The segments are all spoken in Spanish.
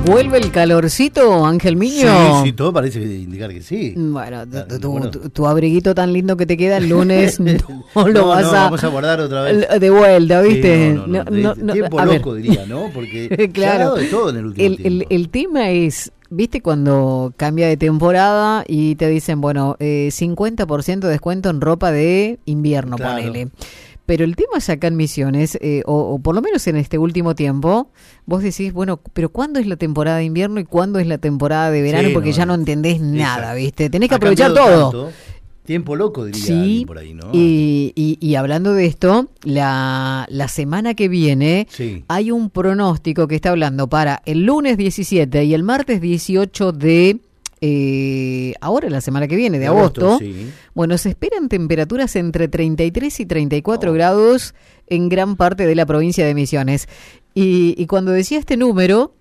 ¿Vuelve el calorcito, Ángel Miño? Sí, todo parece indicar que sí. Bueno, tu abriguito tan lindo que te queda el lunes no lo vas a... vamos a guardar otra vez. De vuelta, ¿viste? Sí, tiempo loco, diría, ¿no? Porque claro, se ha dado de todo en el último tiempo. El tema es, ¿viste cuando cambia de temporada y te dicen, bueno, 50% de descuento en ropa de invierno, claro, ponele? Pero el tema es acá en Misiones, o por lo menos en este último tiempo, vos decís, bueno, pero ¿cuándo es la temporada de invierno y cuándo es la temporada de verano? Sí, porque ya no entendés nada, ¿viste? Tenés que aprovechar todo. Tanto, tiempo loco, diría alguien por ahí, ¿no? Y hablando de esto, la semana que viene hay un pronóstico que está hablando para el lunes 17 y el martes 18 de... ahora la semana que viene, de agosto, sí. Bueno, se esperan temperaturas entre 33 y 34 grados en gran parte de la provincia de Misiones. Y cuando decía este número,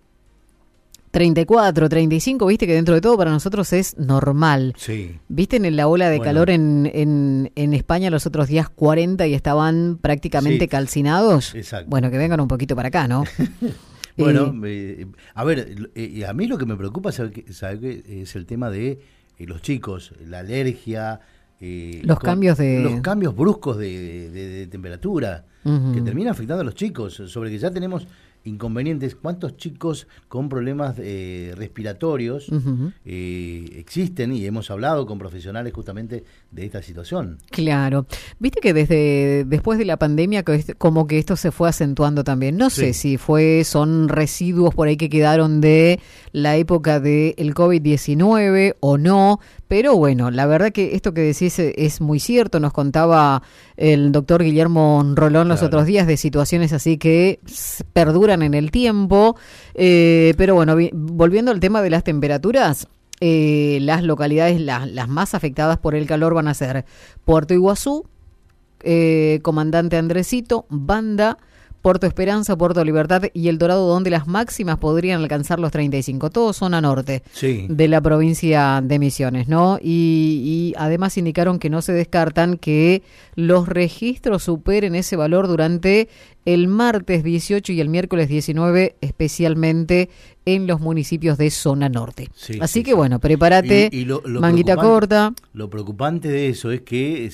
34, 35, viste que dentro de todo para nosotros es normal. Sí. Viste en la ola de calor en España los otros días 40 y estaban prácticamente calcinados. Exacto. Bueno, que vengan un poquito para acá, ¿no? Bueno, a ver, a mí lo que me preocupa sabe que es el tema de los chicos, la alergia, los cambios bruscos de temperatura, que termina afectando a los chicos, sobre que ya tenemos inconvenientes. ¿Cuántos chicos con problemas respiratorios existen? Y hemos hablado con profesionales justamente de esta situación. Claro. Viste que después de la pandemia como que esto se fue acentuando también. No sé si son residuos por ahí que quedaron de la época del COVID-19 o no, pero bueno, la verdad que esto que decís es muy cierto. Nos contaba el doctor Guillermo Rolón los otros días de situaciones así que perduran en el tiempo, pero bueno, volviendo al tema de las temperaturas, las localidades las más afectadas por el calor van a ser Puerto Iguazú, Comandante Andresito, Banda, Puerto Esperanza, Puerto Libertad y El Dorado, donde las máximas podrían alcanzar los 35, todo zona norte de la provincia de Misiones, ¿no? Y además indicaron que no se descartan que los registros superen ese valor durante el martes 18 y el miércoles 19, especialmente en los municipios de zona norte. Así que bueno, prepárate, manguita corta. Lo preocupante de eso es que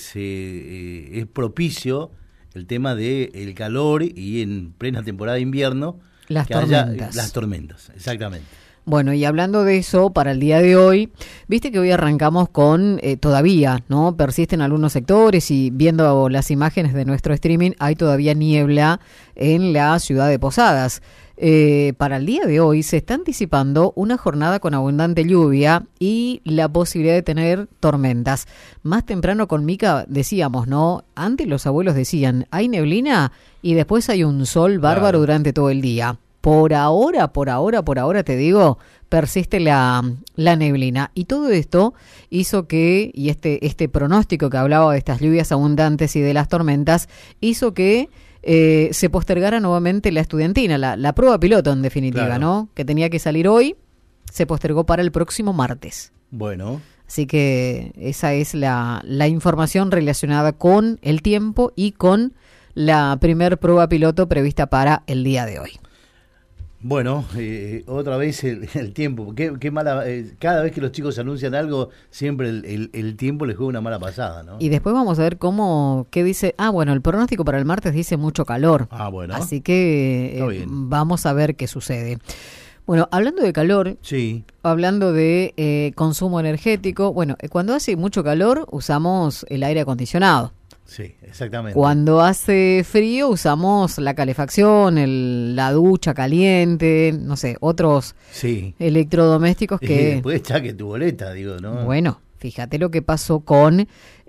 es propicio el tema del calor y en plena temporada de invierno las tormentas, exactamente. Bueno, y hablando de eso, para el día de hoy, viste que hoy arrancamos con, todavía, ¿no? Persisten algunos sectores y viendo las imágenes de nuestro streaming, hay todavía niebla en la ciudad de Posadas. Para el día de hoy se está anticipando una jornada con abundante lluvia y la posibilidad de tener tormentas. Más temprano con Mica decíamos, ¿no? Antes los abuelos decían, hay neblina y después hay un sol bárbaro durante todo el día. Por ahora te digo, persiste la neblina. Y todo esto hizo que, y este pronóstico que hablaba de estas lluvias abundantes y de las tormentas, hizo que se postergara nuevamente la estudiantina, la prueba piloto en definitiva, ¿no? Que tenía que salir hoy, se postergó para el próximo martes. Bueno. Así que esa es la información relacionada con el tiempo y con la primer prueba piloto prevista para el día de hoy. Bueno, otra vez el tiempo. Qué mala. Cada vez que los chicos anuncian algo, siempre el tiempo les juega una mala pasada, ¿no? Y después vamos a ver qué dice. Bueno, el pronóstico para el martes dice mucho calor. Bueno. Así que vamos a ver qué sucede. Bueno, hablando de calor, hablando de consumo energético, bueno, cuando hace mucho calor usamos el aire acondicionado. Sí, exactamente. Cuando hace frío usamos la calefacción, la ducha caliente, no sé, otros electrodomésticos que... Después chaque tu boleta, digo, ¿no? Bueno, fíjate lo que pasó con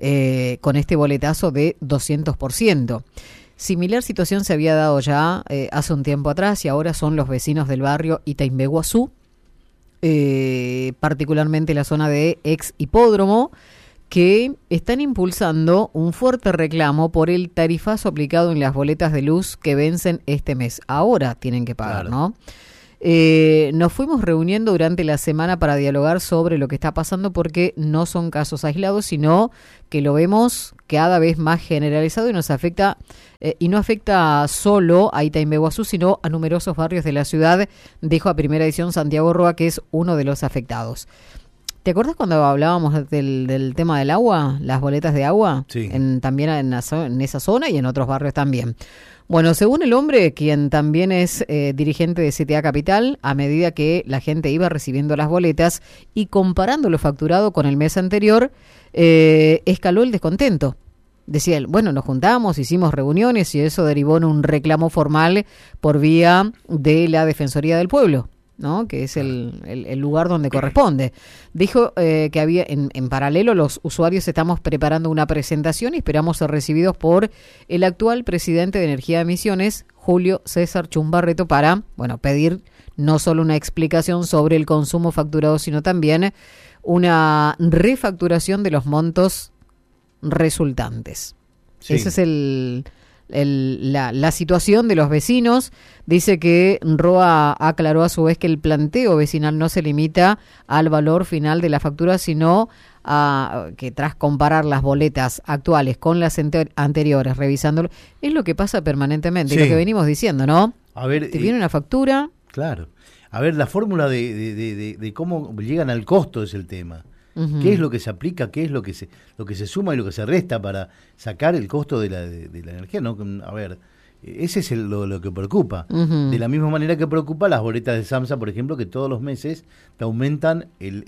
este boletazo de 200%. Similar situación se había dado ya hace un tiempo atrás y ahora son los vecinos del barrio Itaimbeguazú, particularmente la zona de ex hipódromo, que están impulsando un fuerte reclamo por el tarifazo aplicado en las boletas de luz que vencen este mes. Ahora tienen que pagar, ¿no? nos fuimos reuniendo durante la semana para dialogar sobre lo que está pasando porque no son casos aislados, sino que lo vemos cada vez más generalizado y nos afecta, y no afecta solo a Itaimbeguazú, sino a numerosos barrios de la ciudad, dijo a Primera Edición Santiago Roa, que es uno de los afectados. ¿Te acuerdas cuando hablábamos del tema del agua, las boletas de agua? Sí. También en esa zona y en otros barrios también. Bueno, según el hombre, quien también es dirigente de CTA Capital, a medida que la gente iba recibiendo las boletas y comparando lo facturado con el mes anterior, escaló el descontento. Decía él, bueno, nos juntamos, hicimos reuniones y eso derivó en un reclamo formal por vía de la Defensoría del Pueblo, ¿no? Que es el lugar donde corresponde. Dijo que había en paralelo los usuarios estamos preparando una presentación y esperamos ser recibidos por el actual presidente de Energía de Misiones, Julio César Chumbarreto, para, bueno, pedir no solo una explicación sobre el consumo facturado, sino también una refacturación de los montos resultantes. Sí. Ese es la situación de los vecinos. Dice que Roa aclaró a su vez que el planteo vecinal no se limita al valor final de la factura, sino a que tras comparar las boletas actuales con las anteriores, revisándolo, es lo que pasa permanentemente, sí. Y lo que venimos diciendo, ¿no? A ver, te viene una factura. Claro. A ver, la fórmula de cómo llegan al costo es el tema. Uh-huh. ¿Qué es lo que se aplica? ¿Qué es lo que se suma y lo que se resta para sacar el costo de la energía? ¿No? A ver, ese es lo que preocupa. Uh-huh. De la misma manera que preocupa las boletas de SAMSA, por ejemplo, que todos los meses te aumentan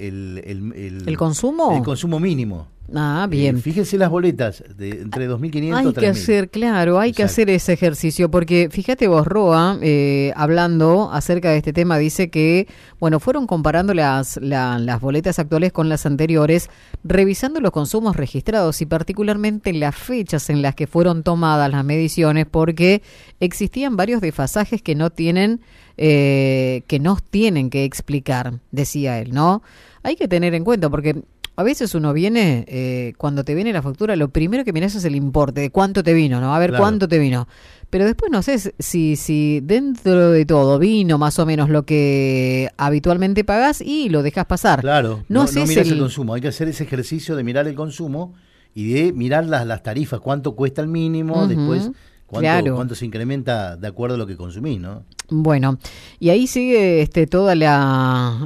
¿el consumo? El consumo mínimo. Ah, bien. Fíjense las boletas de entre 2.500 y 3.000. Hay que hacer, claro, hay que hacer ese ejercicio, porque fíjate vos, Roa, hablando acerca de este tema, dice que, bueno, fueron comparando las boletas actuales con las anteriores, revisando los consumos registrados y particularmente las fechas en las que fueron tomadas las mediciones, porque existían varios desfasajes que nos tienen que explicar, decía él, ¿no? Hay que tener en cuenta, porque a veces uno viene, cuando te viene la factura, lo primero que miras es el importe, de cuánto te vino, ¿no? A ver, claro, cuánto te vino. Pero después no sé si dentro de todo vino más o menos lo que habitualmente pagás y lo dejas pasar. Claro, no mirás el consumo, hay que hacer ese ejercicio de mirar el consumo y de mirar las tarifas, cuánto cuesta el mínimo, uh-huh, después cuánto se incrementa de acuerdo a lo que consumís, ¿no? Bueno, y ahí sigue toda la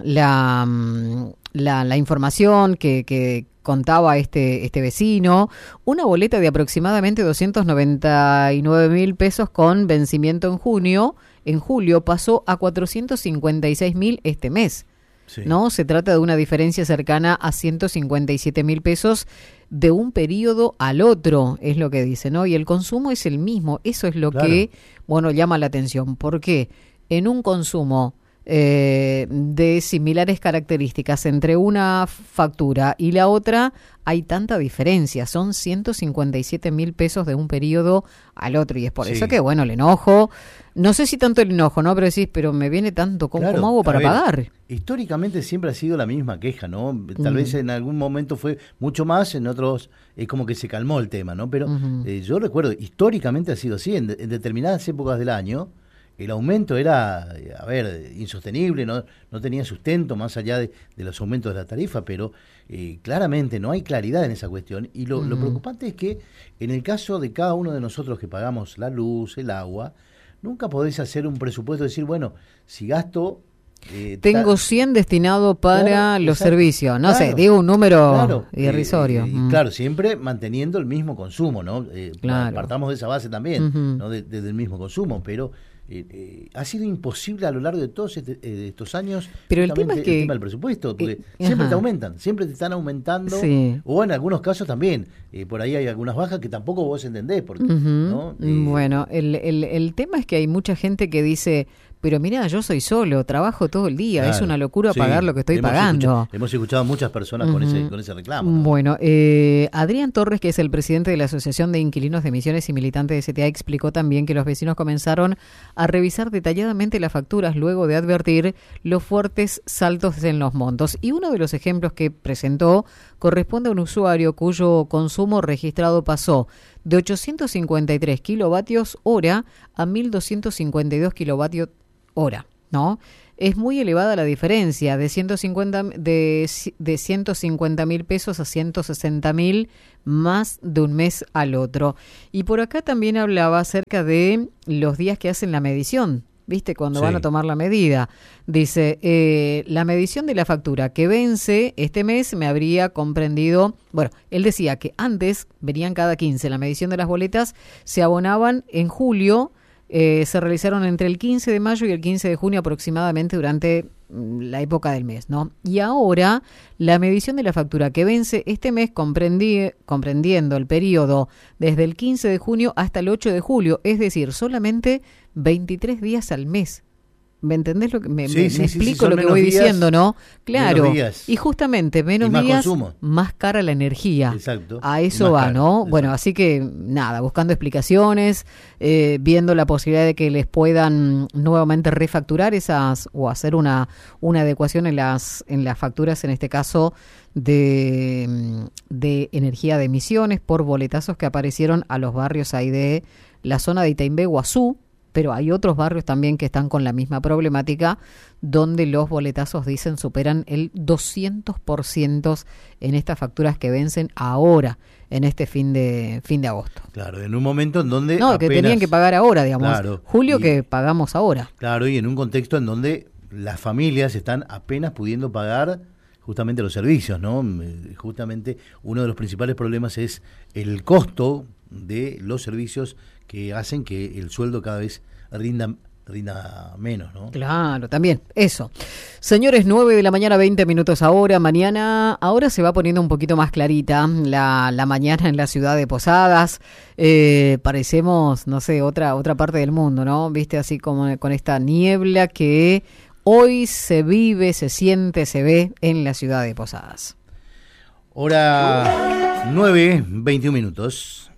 información que contaba este vecino. Una boleta de aproximadamente 299.000 pesos con vencimiento en junio. En julio pasó a 456.000 este mes. Sí. ¿No? Se trata de una diferencia cercana a 157.000 pesos de un periodo al otro, es lo que dice, ¿no? Y el consumo es el mismo. Eso es lo claro, que, bueno, llama la atención. Porque en un consumo de similares características entre una factura y la otra hay tanta diferencia, son 157.000 pesos de un periodo al otro, y es por eso que, bueno, el enojo, no sé si tanto el enojo, ¿no? Pero decís, pero me viene tanto, ¿cómo hago para pagar? Históricamente siempre ha sido la misma queja, ¿no? Tal vez en algún momento fue mucho más, en otros es como que se calmó el tema, ¿no? Pero yo recuerdo, históricamente ha sido así, en determinadas épocas del año el aumento era, insostenible, no tenía sustento más allá de los aumentos de la tarifa, pero claramente no hay claridad en esa cuestión. Y lo preocupante es que en el caso de cada uno de nosotros que pagamos la luz, el agua, nunca podés hacer un presupuesto y decir, bueno, si gasto... tengo 100 destinado para los servicios, no sé, digo un número irrisorio. Claro, siempre manteniendo el mismo consumo, ¿no? Partamos de esa base también, ¿no? Desde el mismo consumo, pero... ha sido imposible a lo largo de todos estos años. Pero el tema es que el tema del presupuesto, porque siempre te están aumentando, sí, o en algunos casos también por ahí hay algunas bajas que tampoco vos entendés porque, ¿no? Bueno, el tema es que hay mucha gente que dice, pero mira, yo soy solo, trabajo todo el día, claro, es una locura pagar lo que estoy pagando. Hemos escuchado a muchas personas con ese reclamo, ¿no? Bueno, Adrián Torres, que es el presidente de la Asociación de Inquilinos de Misiones y militante de CTA, explicó también que los vecinos comenzaron a revisar detalladamente las facturas luego de advertir los fuertes saltos en los montos. Y uno de los ejemplos que presentó corresponde a un usuario cuyo consumo registrado pasó de 853 kilovatios hora a 1.252 kilovatios hora, ¿no? Es muy elevada la diferencia de 150.000 pesos a 160.000 más de un mes al otro. Y por acá también hablaba acerca de los días que hacen la medición. ¿Viste? Cuando van a tomar la medida. Dice, la medición de la factura que vence este mes me habría comprendido... Bueno, él decía que antes venían cada 15. La medición de las boletas se abonaban en julio, se realizaron entre el 15 de mayo y el 15 de junio aproximadamente durante la época del mes, ¿no? Y ahora la medición de la factura que vence este mes comprendiendo el periodo desde el 15 de junio hasta el 8 de julio, es decir, solamente 23 días al mes. ¿Me entendés lo que me explico lo que voy diciendo, no? Claro. Y justamente menos días, más cara la energía. Exacto. A eso va, ¿no? Exacto. Bueno, así que nada, buscando explicaciones, viendo la posibilidad de que les puedan nuevamente refacturar esas o hacer una adecuación en las facturas, en este caso de energía de emisiones por boletazos que aparecieron a los barrios ahí de la zona de Itaimbé, Guazú. Pero hay otros barrios también que están con la misma problemática, donde los boletazos, dicen, superan el 200% en estas facturas que vencen ahora, en este fin de agosto. Claro, en un momento en donde que tenían que pagar ahora, digamos. Claro, Julio que pagamos ahora. Claro, y en un contexto en donde las familias están apenas pudiendo pagar justamente los servicios, ¿no? Justamente uno de los principales problemas es el costo de los servicios que hacen que el sueldo cada vez rinda menos, ¿no? Claro, también, eso. Señores, 9 de la mañana, 20 minutos ahora. Ahora se va poniendo un poquito más clarita la mañana en la ciudad de Posadas. Parecemos, no sé, otra parte del mundo, ¿no? Viste, así como con esta niebla que hoy se vive, se siente, se ve en la ciudad de Posadas. Hora 9:21 minutos.